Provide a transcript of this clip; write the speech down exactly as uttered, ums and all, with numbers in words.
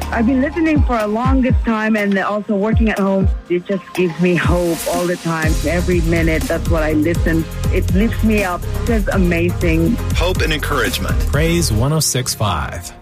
I've been listening for a longest time and also working at home. It just gives me hope all the time. Every minute, that's what I listen. It lifts me up. It's just amazing. Hope and encouragement. Praise one oh six point five.